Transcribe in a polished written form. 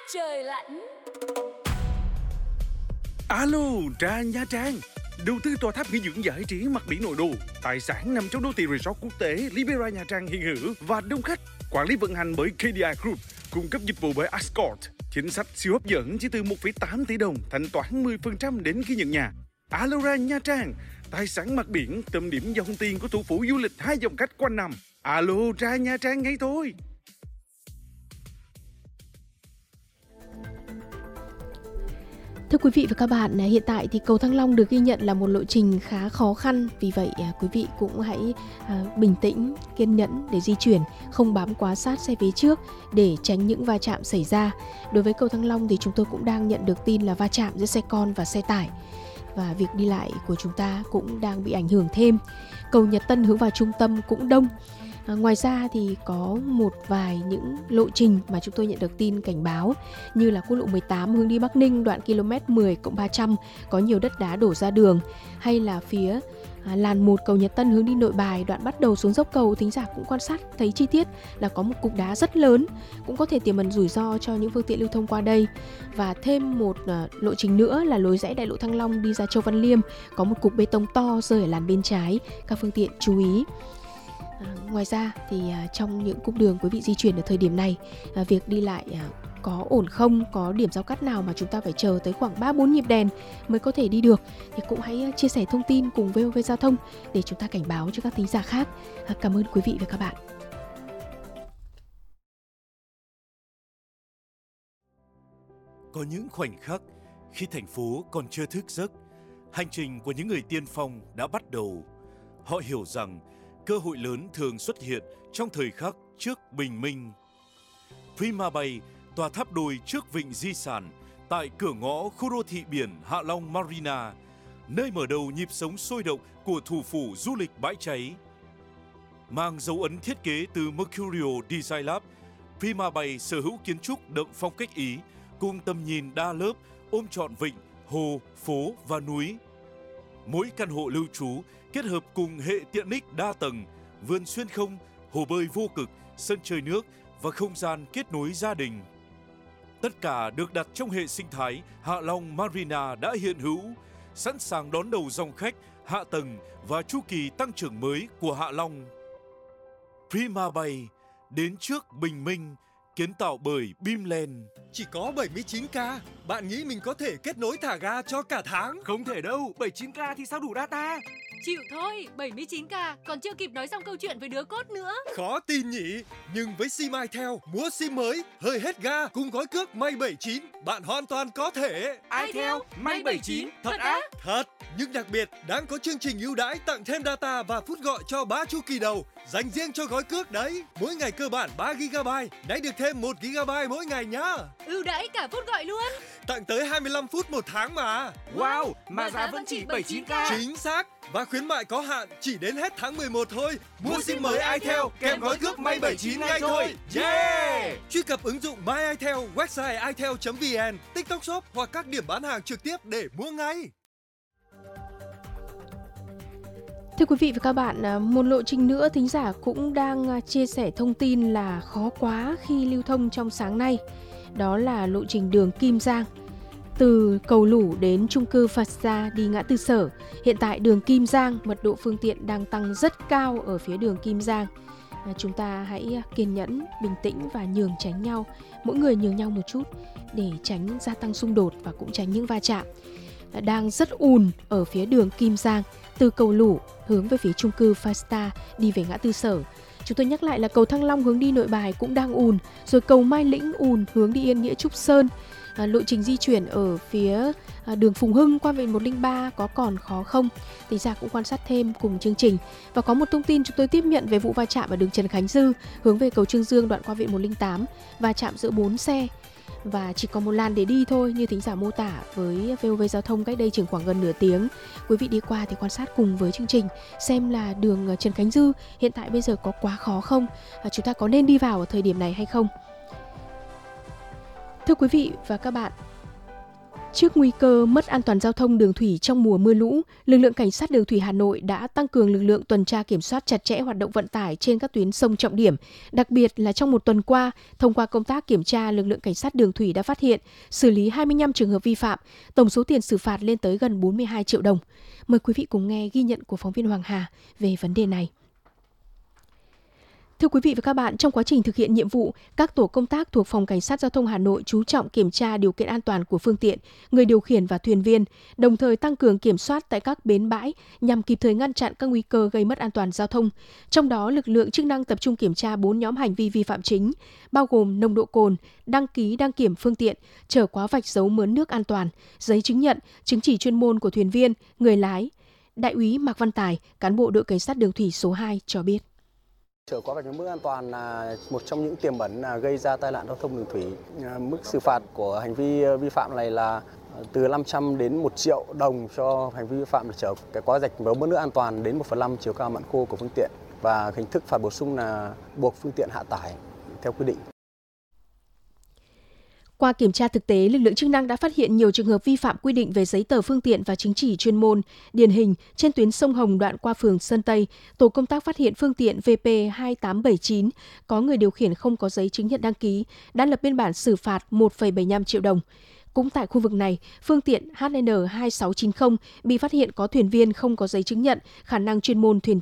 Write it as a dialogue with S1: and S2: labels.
S1: trời lạnh.
S2: Alo, Nha Trang. Đầu tư tòa tháp nghỉ dưỡng giải trí mặt biển nội đô, tài sản nằm trong đô thị resort quốc tế Libera Nha Trang hiện hữu và đông khách. Quản lý vận hành bởi KDI Group, cung cấp dịch vụ bởi Ascort. Chính sách siêu hấp dẫn chỉ từ 1,8 tỷ đồng, thanh toán 10% đến khi nhận nhà. Alora Nha Trang, tài sản mặt biển, tâm điểm dòng tiền của thủ phủ du lịch 2 dòng khách quanh năm. Alora Nha Trang ngay thôi.
S3: Thưa quý vị và các bạn, hiện tại thì cầu Thăng Long được ghi nhận là một lộ trình khá khó khăn. Vì vậy quý vị cũng hãy bình tĩnh, kiên nhẫn để di chuyển, không bám quá sát xe phía trước để tránh những va chạm xảy ra. Đối với cầu Thăng Long thì chúng tôi cũng đang nhận được tin là va chạm giữa xe con và xe tải. Và việc đi lại của chúng ta cũng đang bị ảnh hưởng thêm. Cầu Nhật Tân hướng vào trung tâm cũng đông. Ngoài ra thì có một vài những lộ trình mà chúng tôi nhận được tin cảnh báo như là quốc lộ 18 hướng đi Bắc Ninh đoạn km 10+300 có nhiều đất đá đổ ra đường, hay là phía làn 1 cầu Nhật Tân hướng đi Nội Bài đoạn bắt đầu xuống dốc cầu, thính giả cũng quan sát thấy chi tiết là có một cục đá rất lớn, cũng có thể tiềm ẩn rủi ro cho những phương tiện lưu thông qua đây. Và thêm một lộ trình nữa là lối rẽ đại lộ Thăng Long đi ra Châu Văn Liêm, có một cục bê tông to rơi ở làn bên trái, các phương tiện chú ý. Ngoài ra thì trong những cung đường quý vị di chuyển ở thời điểm này, việc đi lại có ổn không, có điểm giao cắt nào mà chúng ta phải chờ tới khoảng 3-4 nhịp đèn mới có thể đi được, thì cũng hãy chia sẻ thông tin cùng VOV Giao thông để chúng ta cảnh báo cho các thính giả khác. Cảm ơn quý vị và các bạn.
S4: Có những khoảnh khắc khi thành phố còn chưa thức giấc, hành trình của những người tiên phong đã bắt đầu. Họ hiểu rằng cơ hội lớn thường xuất hiện trong thời khắc trước bình minh. Prima Bay, tòa tháp đôi trước vịnh di sản, tại cửa ngõ khu đô thị biển Hạ Long Marina, nơi mở đầu nhịp sống sôi động của thủ phủ du lịch bãi cháy. Mang dấu ấn thiết kế từ Mercurio Design Lab, Prima Bay sở hữu kiến trúc đậm phong cách Ý, cùng tầm nhìn đa lớp ôm trọn vịnh, hồ, phố và núi. Mỗi căn hộ lưu trú kết hợp cùng hệ tiện ích đa tầng, vườn xuyên không, hồ bơi vô cực, sân chơi nước và không gian kết nối gia đình. Tất cả được đặt trong hệ sinh thái Hạ Long Marina đã hiện hữu, sẵn sàng đón đầu dòng khách, hạ tầng và chu kỳ tăng trưởng mới của Hạ Long. Prima Bay, đến trước bình minh, kiến tạo bởi Bimland.
S5: Chỉ có 79k, bạn nghĩ mình có thể kết nối thả ga cho cả tháng?
S6: Không thể đâu, 79k thì sao đủ data?
S1: Chịu thôi, 79k, còn chưa kịp nói xong câu chuyện với đứa cốt nữa.
S5: Khó tin nhỉ, nhưng với sim itel, mua sim mới, hơi hết ga cùng gói cước May 79, bạn hoàn toàn có thể.
S6: itel, May 79, thật á?
S5: Thật, nhưng đặc biệt đang có chương trình ưu đãi tặng thêm data và phút gọi cho 3 chu kỳ đầu, dành riêng cho gói cước đấy. Mỗi ngày cơ bản 3GB, nãy được thêm 1GB mỗi ngày nhá.
S1: Ưu đãi cả phút gọi luôn.
S5: Tặng tới 25 phút một tháng mà.
S6: Wow, mà giá vẫn chỉ 79k.
S5: Chính xác, và khuyến mại có hạn chỉ đến hết tháng 11 thôi. Mua sim mới itel kèm gói cước May 79 ngay thôi. Yeah! Truy cập ứng dụng My itel, website itel.vn, TikTok Shop hoặc các điểm bán hàng trực tiếp để mua ngay.
S3: Thưa quý vị và các bạn, một lộ trình nữa thính giả cũng đang chia sẻ thông tin là khó quá khi lưu thông trong sáng nay. Đó là lộ trình đường Kim Giang. Từ cầu Lũ đến chung cư Phật Gia đi ngã tư Sở. Hiện tại đường Kim Giang, mật độ phương tiện đang tăng rất cao ở phía đường Kim Giang. Chúng ta hãy kiên nhẫn, bình tĩnh và nhường tránh nhau. Mỗi người nhường nhau một chút để tránh gia tăng xung đột và cũng tránh những va chạm. Đang rất ùn ở phía đường Kim Giang, từ cầu Lũ hướng về phía chung cư Fasta đi về ngã tư Sở. Chúng tôi nhắc lại là cầu Thăng Long hướng đi Nội Bài cũng đang ùn, rồi cầu Mai Lĩnh ùn hướng đi Yên Nghĩa Trúc Sơn. Lộ trình di chuyển ở phía đường Phùng Hưng qua vịnh 103 có còn khó không? Thì ra cũng quan sát thêm cùng chương trình. Và có một thông tin chúng tôi tiếp nhận về vụ va chạm ở đường Trần Khánh Dư hướng về cầu Trương Dương đoạn qua vịnh 108, va chạm giữa 4 xe. Và chỉ có một làn để đi thôi, như thính giả mô tả với VOV Giao thông cách đây chừng khoảng gần nửa tiếng. Quý vị đi qua thì quan sát cùng với chương trình xem là đường Trần Khánh Dư hiện tại bây giờ có quá khó không? Chúng ta có nên đi vào ở thời điểm này hay không? Thưa quý vị và các bạn, Trước nguy cơ mất an toàn giao thông đường thủy trong mùa mưa lũ, lực lượng cảnh sát đường thủy Hà Nội đã tăng cường lực lượng tuần tra kiểm soát chặt chẽ hoạt động vận tải trên các tuyến sông trọng điểm. Đặc biệt là trong một tuần qua, thông qua công tác kiểm tra, lực lượng cảnh sát đường thủy đã phát hiện, xử lý 25 trường hợp vi phạm, tổng số tiền xử phạt lên tới gần 42 triệu đồng. Mời quý vị cùng nghe ghi nhận của phóng viên Hoàng Hà về vấn đề này. Thưa quý vị và các bạn, trong quá trình thực hiện nhiệm vụ, các tổ công tác thuộc Phòng Cảnh sát Giao thông Hà Nội chú trọng kiểm tra điều kiện an toàn của phương tiện, người điều khiển và thuyền viên, đồng thời tăng cường kiểm soát tại các bến bãi nhằm kịp thời ngăn chặn các nguy cơ gây mất an toàn giao thông. Trong đó, lực lượng chức năng tập trung kiểm tra 4 nhóm hành vi vi phạm chính, bao gồm nồng độ cồn, đăng ký đăng kiểm phương tiện, chở quá vạch dấu mớn nước an toàn, giấy chứng nhận, chứng chỉ chuyên môn của thuyền viên, người lái. Đại úy Mạc Văn Tài, cán bộ đội Cảnh sát đường thủy số 2 cho biết.
S7: Chở quá vạch dấu mớn an toàn là một trong những tiềm ẩn gây ra tai nạn giao thông đường thủy. Mức xử phạt của hành vi vi phạm này là từ 500 đến 1 triệu đồng cho hành vi vi phạm là chở cái quá vạch dấu mớn nước an toàn đến 1/5 chiều cao mặn khô của phương tiện, và hình thức phạt bổ sung là buộc phương tiện hạ tải theo quy định.
S3: Qua kiểm tra thực tế, lực lượng chức năng đã phát hiện nhiều trường hợp vi phạm quy định về giấy tờ phương tiện và chứng chỉ chuyên môn. Điển hình, trên tuyến sông Hồng đoạn qua phường Sơn Tây, tổ công tác phát hiện phương tiện VP2879 có người điều khiển không có giấy chứng nhận đăng ký, đã lập biên bản xử phạt 1,75 triệu đồng. Cũng tại khu vực này, phương tiện HN2690 bị phát hiện có thuyền viên không có giấy chứng nhận khả năng chuyên môn thuyền